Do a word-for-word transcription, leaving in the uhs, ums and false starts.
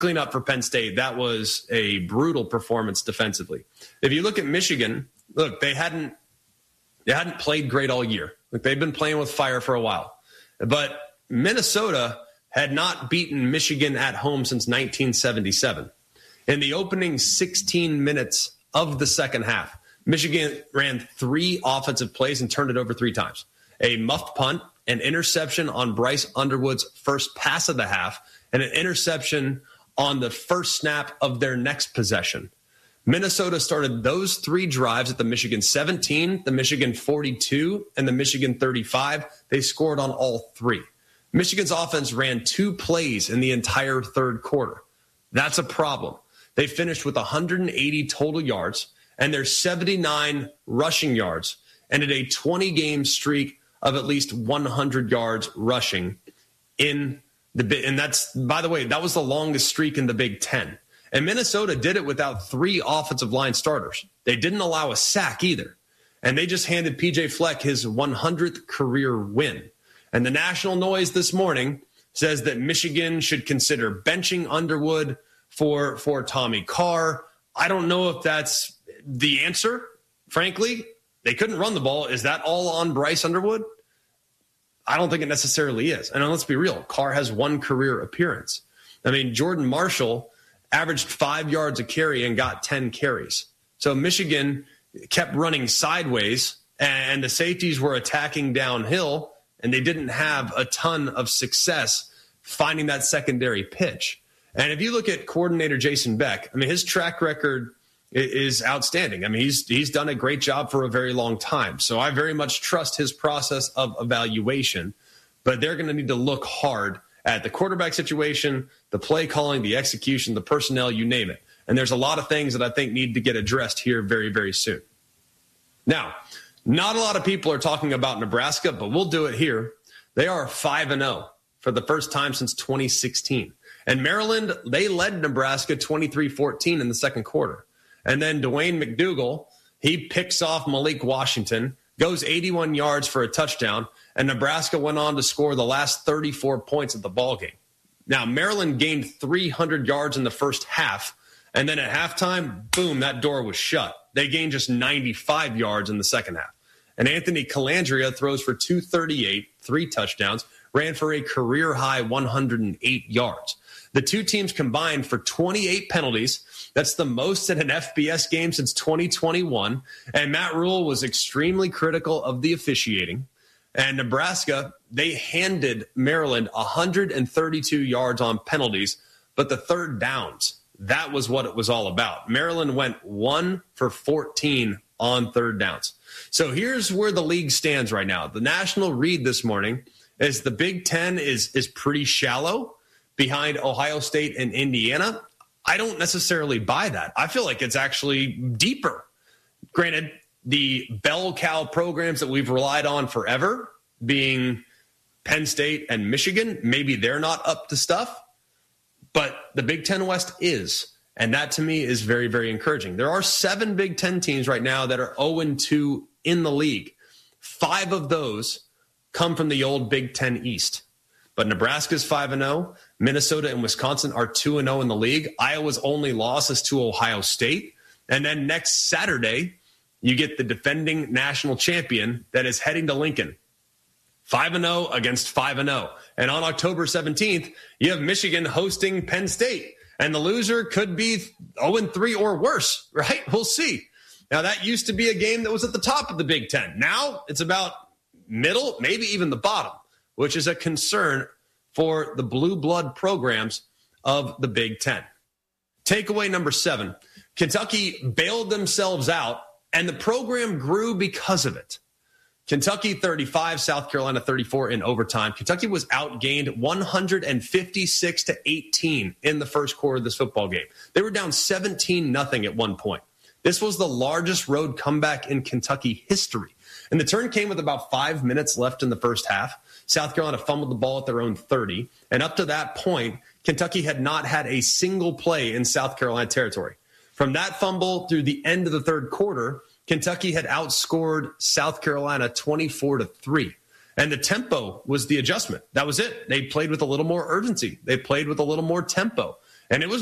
clean up for Penn State. That was a brutal performance defensively. If you look at Michigan, look, they hadn't they hadn't played great all year. Like, they've been playing with fire for a while. But Minnesota had not beaten Michigan at home since nineteen seventy-seven. In the opening sixteen minutes of the second half, Michigan ran three offensive plays and turned it over three times. A muffed punt, an interception on Bryce Underwood's first pass of the half, and an interception on the first snap of their next possession. Minnesota started those three drives at the Michigan seventeen, the Michigan forty-two, and the Michigan thirty-five. They scored on all three. Michigan's offense ran two plays in the entire third quarter. That's a problem. They finished with one hundred eighty total yards, and their seventy-nine rushing yards ended a twenty-game streak of at least one hundred yards rushing in the Big. And that's, by the way, that was the longest streak in the Big Ten. And Minnesota did it without three offensive line starters. They didn't allow a sack either. And they just handed P J Fleck his one hundredth career win. And the national noise this morning says that Michigan should consider benching Underwood for, for Tommy Carr. I don't know if that's the answer, frankly. They couldn't run the ball. Is that all on Bryce Underwood? I don't think it necessarily is. And let's be real. Carr has one career appearance. I mean, Jordan Marshall averaged five yards a carry and got ten carries. So Michigan kept running sideways, and the safeties were attacking downhill, and they didn't have a ton of success finding that secondary pitch. And if you look at coordinator Jason Beck, I mean, his track record is outstanding. I mean, he's he's done a great job for a very long time. So I very much trust his process of evaluation, but they're going to need to look hard at the quarterback situation, the play calling, the execution, the personnel, you name it. And there's a lot of things that I think need to get addressed here very, very soon. Now, not a lot of people are talking about Nebraska, but we'll do it here. They are five and oh for the first time since twenty sixteen. And Maryland, they led Nebraska twenty-three fourteen in the second quarter. And then Dwayne McDougal, he picks off Malik Washington, goes eighty-one yards for a touchdown, and Nebraska went on to score the last thirty-four points of the ballgame. Now, Maryland gained three hundred yards in the first half, and then at halftime, boom, that door was shut. They gained just ninety-five yards in the second half. And Anthony Calandria throws for two thirty-eight, three touchdowns, ran for a career-high one hundred eight yards. The two teams combined for twenty-eight penalties. That's the most in an F B S game since twenty twenty-one. And Matt Rule was extremely critical of the officiating. And Nebraska, they handed Maryland one hundred thirty-two yards on penalties, but the third downs, that was what it was all about. Maryland went one for fourteen on third downs. So here's where the league stands right now. The national read this morning is the Big Ten is, is pretty shallow behind Ohio State and Indiana. I don't necessarily buy that. I feel like it's actually deeper. Granted, the bell cow programs that we've relied on forever, being Penn State and Michigan, maybe they're not up to stuff, but the Big Ten West is. And that to me is very, very encouraging. There are seven Big Ten teams right now that are oh and two in the league. Five of those come from the old Big Ten East. But Nebraska's five and oh. Minnesota and Wisconsin are two and oh in the league. Iowa's only loss is to Ohio State. And then next Saturday, you get the defending national champion that is heading to Lincoln. five and oh against five and oh. And on October seventeenth, you have Michigan hosting Penn State. And the loser could be oh and three or worse, right? We'll see. Now, that used to be a game that was at the top of the Big Ten. Now it's about middle, maybe even the bottom, which is a concern for the blue blood programs of the Big Ten. Takeaway number seven, Kentucky bailed themselves out, and the program grew because of it. Kentucky thirty-five, South Carolina thirty-four in overtime. Kentucky was outgained one hundred fifty-six to eighteen in the first quarter of this football game. They were down seventeen nothing at one point. This was the largest road comeback in Kentucky history. And the turn came with about five minutes left in the first half. South Carolina fumbled the ball at their own thirty. And up to that point, Kentucky had not had a single play in South Carolina territory. From that fumble through the end of the third quarter, Kentucky had outscored South Carolina twenty-four to three. And the tempo was the adjustment. That was it. They played with a little more urgency. They played with a little more tempo. And it was